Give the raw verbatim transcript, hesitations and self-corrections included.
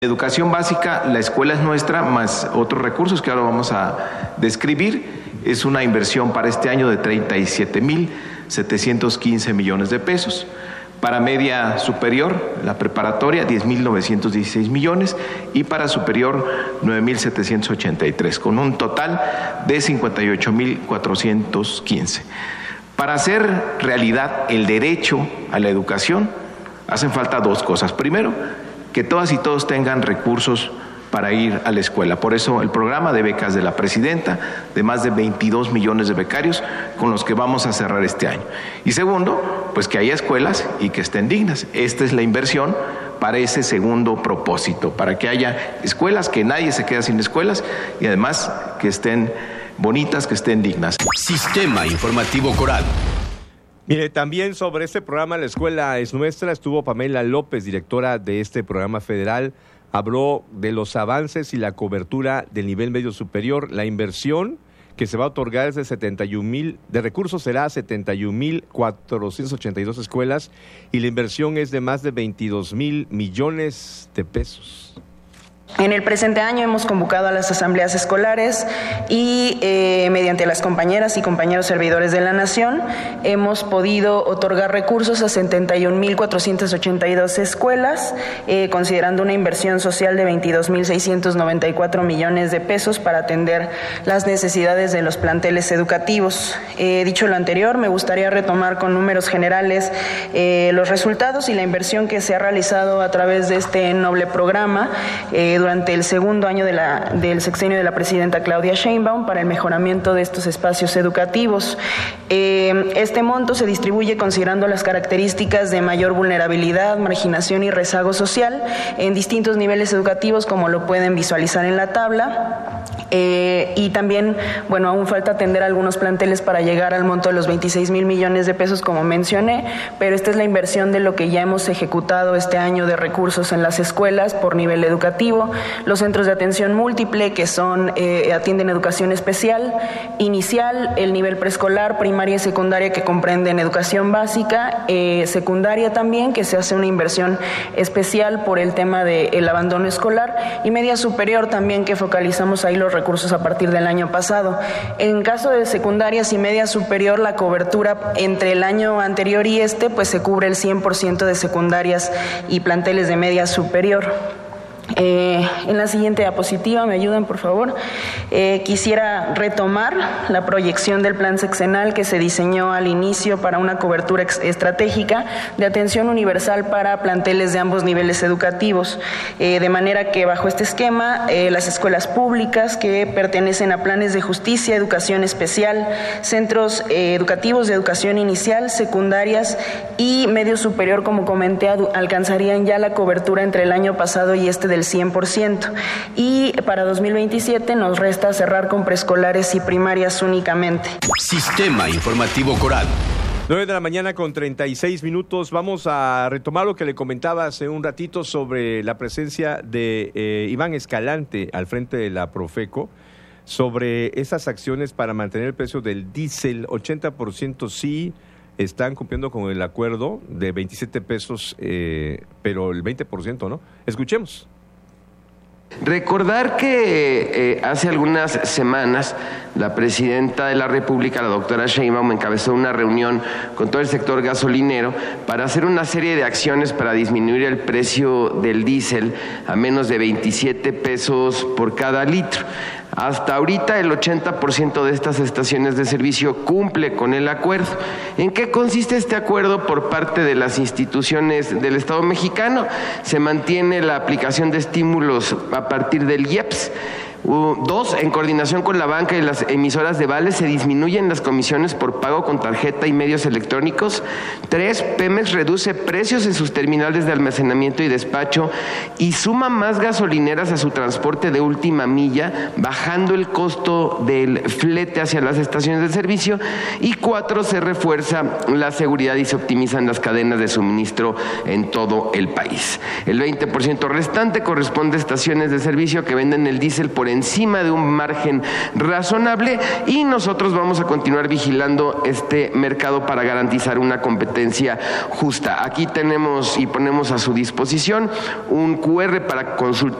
Educación básica, la escuela es nuestra, más otros recursos que ahora vamos a describir. Es una inversión para este año de treinta y siete mil setecientos quince millones de pesos. Para media superior, la preparatoria, diez mil novecientos dieciséis millones, y para superior, nueve mil setecientos ochenta y tres, con un total de cincuenta y ocho mil cuatrocientos quince. Para hacer realidad el derecho a la educación, hacen falta dos cosas. Primero, que todas y todos tengan recursos para ir a la escuela. Por eso el programa de becas de la presidenta, de más de veintidós millones de becarios, con los que vamos a cerrar este año. Y segundo, pues que haya escuelas y que estén dignas. Esta es la inversión para ese segundo propósito, para que haya escuelas, que nadie se quede sin escuelas, y además que estén bonitas, que estén dignas. Sistema Informativo Coral. Mire, también sobre este programa La Escuela es Nuestra estuvo Pamela López, directora de este programa federal. Habló de los avances y la cobertura del nivel medio superior. La inversión que se va a otorgar es de setenta y un mil, de recursos será setenta y un mil cuatrocientos ochenta y dos escuelas, y la inversión es de más de veintidós mil millones de pesos. En el presente año hemos convocado a las asambleas escolares y eh, mediante las compañeras y compañeros servidores de la Nación hemos podido otorgar recursos a setenta y un mil cuatrocientos ochenta y dos escuelas, eh, considerando una inversión social de veintidós mil seiscientos noventa y cuatro millones de pesos para atender las necesidades de los planteles educativos. Eh, dicho lo anterior, me gustaría retomar con números generales eh, los resultados y la inversión que se ha realizado a través de este noble programa eh, durante el segundo año de la, del sexenio de la presidenta Claudia Sheinbaum para el mejoramiento de estos espacios educativos. Eh, este monto se distribuye considerando las características de mayor vulnerabilidad, marginación y rezago social en distintos niveles educativos, como lo pueden visualizar en la tabla. Eh, y también, bueno, aún falta atender algunos planteles para llegar al monto de los veintiséis mil millones de pesos, como mencioné, pero esta es la inversión de lo que ya hemos ejecutado este año de recursos en las escuelas por nivel educativo. Los centros de atención múltiple, que son, eh, atienden educación especial, inicial, el nivel preescolar, primaria y secundaria, que comprenden educación básica, eh, secundaria también, que se hace una inversión especial por el tema del abandono escolar, y media superior también, que focalizamos ahí los recursos a partir del año pasado. En caso de secundarias y media superior, la cobertura entre el año anterior y este, pues se cubre el cien por ciento de secundarias y planteles de media superior. Eh, en la siguiente diapositiva, ¿me ayudan, por favor? Eh, quisiera retomar la proyección del plan sexenal que se diseñó al inicio para una cobertura ex- estratégica de atención universal para planteles de ambos niveles educativos, eh, de manera que bajo este esquema, eh, las escuelas públicas que pertenecen a planes de justicia, educación especial, centros eh, educativos de educación inicial, secundarias y medio superior, como comenté, alcanzarían ya la cobertura entre el año pasado y este del cien por ciento, y para dos mil veintisiete nos resta cerrar con preescolares y primarias únicamente. Sistema Informativo Coral. nueve de la mañana con treinta y seis minutos. Vamos a retomar lo que le comentaba hace un ratito sobre la presencia de eh, Iván Escalante al frente de la Profeco, sobre esas acciones para mantener el precio del diésel. Ochenta por ciento sí están cumpliendo con el acuerdo de veintisiete pesos, eh, pero el veinte por ciento no. Escuchemos. Recordar que eh, hace algunas semanas la presidenta de la República, la doctora Sheinbaum, encabezó una reunión con todo el sector gasolinero para hacer una serie de acciones para disminuir el precio del diésel a menos de veintisiete pesos por cada litro. Hasta ahorita el ochenta por ciento de estas estaciones de servicio cumple con el acuerdo. ¿En qué consiste este acuerdo por parte de las instituciones del Estado mexicano? Se mantiene la aplicación de estímulos a partir del I E P S. Uh, dos, en coordinación con la banca y las emisoras de vales se disminuyen las comisiones por pago con tarjeta y medios electrónicos. Tres, Pemex reduce precios en sus terminales de almacenamiento y despacho y suma más gasolineras a su transporte de última milla, bajando el costo del flete hacia las estaciones de servicio. Y cuatro, se refuerza la seguridad y se optimizan las cadenas de suministro en todo el país. El veinte por ciento restante corresponde a estaciones de servicio que venden el diésel por encima de un margen razonable, y nosotros vamos a continuar vigilando este mercado para garantizar una competencia justa. Aquí tenemos y ponemos a su disposición un cu erre para consultar